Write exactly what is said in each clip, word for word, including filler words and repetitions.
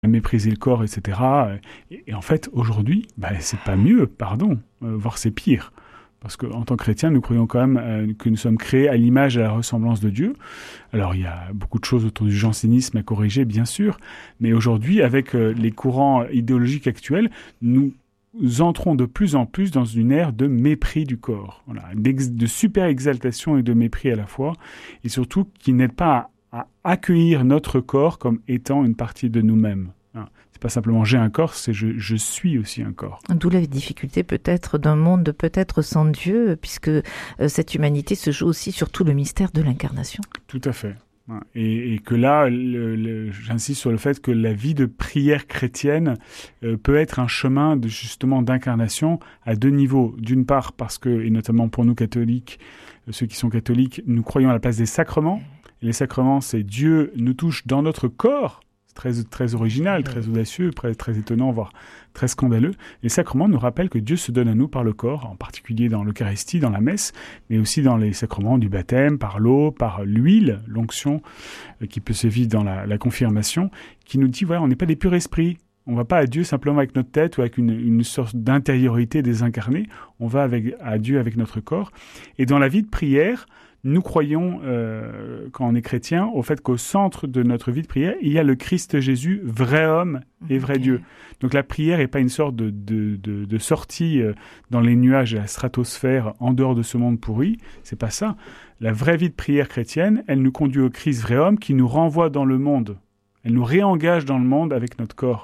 mépriser le corps, et cetera. Et, et en fait, aujourd'hui, bah, c'est pas mieux, pardon, euh, voire c'est pire. Parce qu'en tant que chrétiens, nous croyons quand même euh, que nous sommes créés à l'image et à la ressemblance de Dieu. Alors, il y a beaucoup de choses autour du jansénisme à corriger, bien sûr. Mais aujourd'hui, avec euh, les courants idéologiques actuels, nous entrons de plus en plus dans une ère de mépris du corps. Voilà, de super exaltation et de mépris à la fois. Et surtout, qui n'aide pas à, à accueillir notre corps comme étant une partie de nous-mêmes. Hein. Pas simplement j'ai un corps, c'est je, je suis aussi un corps. D'où la difficulté peut-être d'un monde peut-être sans Dieu, puisque euh, cette humanité se joue aussi sur tout le mystère de l'incarnation. Tout à fait. Et, et que là, le, le, j'insiste sur le fait que la vie de prière chrétienne euh, peut être un chemin de, justement d'incarnation à deux niveaux. D'une part parce que, et notamment pour nous catholiques, ceux qui sont catholiques, nous croyons à la place des sacrements. Et les sacrements, c'est Dieu nous touche dans notre corps. Très, très original, très audacieux, très, très étonnant, voire très scandaleux. Les sacrements nous rappellent que Dieu se donne à nous par le corps, en particulier dans l'Eucharistie, dans la messe, mais aussi dans les sacrements du baptême, par l'eau, par l'huile, l'onction, euh, qui peut se vivre dans la, la confirmation, qui nous dit, voilà, on n'est pas des purs esprits. On ne va pas à Dieu simplement avec notre tête ou avec une, une sorte d'intériorité désincarnée. On va avec, à Dieu avec notre corps. Et dans la vie de prière, nous croyons, euh, quand on est chrétien, au fait qu'au centre de notre vie de prière, il y a le Christ Jésus, vrai homme et vrai okay. Dieu. Donc la prière n'est pas une sorte de, de, de, de sortie dans les nuages et la stratosphère en dehors de ce monde pourri. C'est pas ça. La vraie vie de prière chrétienne, elle nous conduit au Christ vrai homme qui nous renvoie dans le monde. Elle nous réengage dans le monde avec notre corps.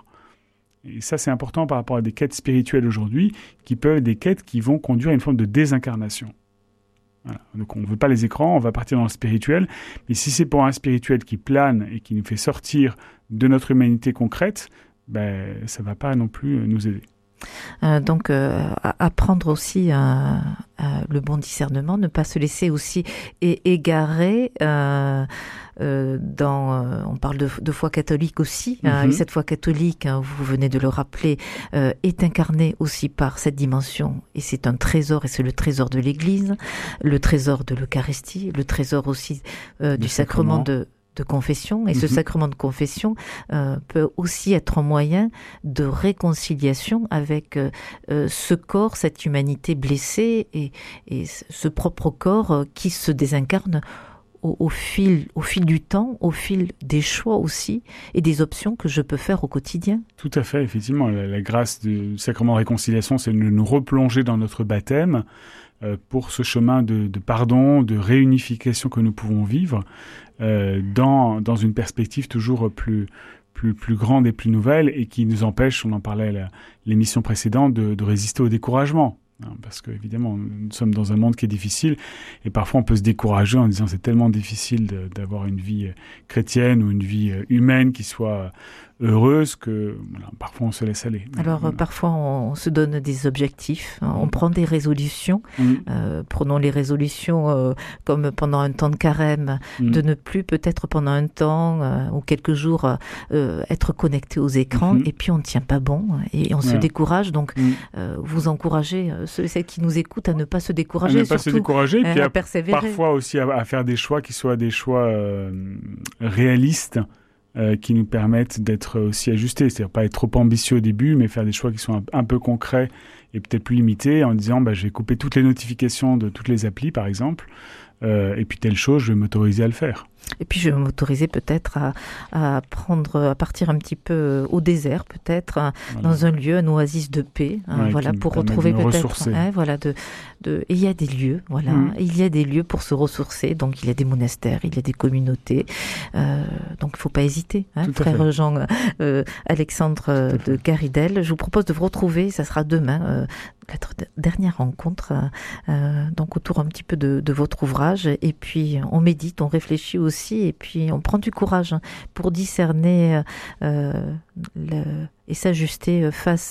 Et ça, c'est important par rapport à des quêtes spirituelles aujourd'hui, qui peuvent être des quêtes qui vont conduire à une forme de désincarnation. Voilà. Donc on ne veut pas les écrans, on va partir dans le spirituel. Mais si c'est pour un spirituel qui plane et qui nous fait sortir de notre humanité concrète, ben, ça ne va pas non plus nous aider. Euh, donc euh, apprendre aussi euh, euh, le bon discernement, ne pas se laisser aussi é- égarer euh, euh, dans, euh, on parle de, de foi catholique aussi, mm-hmm. euh, et cette foi catholique, hein, vous venez de le rappeler, euh, est incarnée aussi par cette dimension, et c'est un trésor, et c'est le trésor de l'Église, le trésor de l'Eucharistie, le trésor aussi euh, du sacrement de de confession, et mmh. ce sacrement de confession euh, peut aussi être un moyen de réconciliation avec euh, ce corps, cette humanité blessée, et, et ce propre corps euh, qui se désincarne au, au, fil, au fil du temps, au fil des choix aussi, et des options que je peux faire au quotidien. Tout à fait, effectivement. La, la grâce du sacrement de réconciliation, c'est de nous replonger dans notre baptême, pour ce chemin de, de pardon, de réunification que nous pouvons vivre euh, dans, dans une perspective toujours plus, plus, plus grande et plus nouvelle, et qui nous empêche, on en parlait à la, l'émission précédente, de, de résister au découragement. Hein, parce que évidemment, nous sommes dans un monde qui est difficile, et parfois on peut se décourager en disant c'est tellement difficile de, d'avoir une vie chrétienne ou une vie humaine qui soit heureuse que voilà, parfois on se laisse aller. Alors voilà. Parfois on, on se donne des objectifs, hein, on mmh. prend des résolutions, mmh. euh, prenons les résolutions euh, comme pendant un temps de carême, mmh. de ne plus peut-être pendant un temps euh, ou quelques jours euh, être connecté aux écrans, mmh. et puis on ne tient pas bon et on ouais. se décourage, donc mmh. euh, vous encouragez euh, ceux et celles qui nous écoutent à ne pas se décourager, à ne pas surtout, se décourager, euh, puis à, à persévérer. Parfois aussi à, à faire des choix qui soient des choix euh, réalistes, Euh, qui nous permettent d'être aussi ajustés. C'est-à-dire pas être trop ambitieux au début, mais faire des choix qui sont un, un peu concrets et peut-être plus limités, en disant bah, je vais couper toutes les notifications de toutes les applis, par exemple, euh, et puis telle chose, je vais m'autoriser à le faire. Et puis je vais m'autoriser peut-être à, à prendre, à partir un petit peu au désert, peut-être, voilà. Dans un lieu, un oasis de paix, hein, ouais, voilà, pour retrouver peut-être. Hein, voilà, de, de, et il y a des lieux, voilà, mmh. il y a des lieux pour se ressourcer. Donc il y a des monastères, il y a des communautés. Euh, donc il ne faut pas hésiter, hein, frère Jean euh, Alexandre de Garidel. Je vous propose de vous retrouver, ça sera demain. Euh, Notre dernière rencontre, euh, donc autour un petit peu de, de votre ouvrage, et puis on médite, on réfléchit aussi, et puis on prend du courage pour discerner euh, le, et s'ajuster face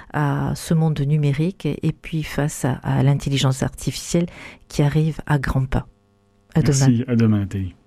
à ce monde numérique, et puis face à, à l'intelligence artificielle qui arrive à grands pas. À demain. Merci, à demain Nathalie.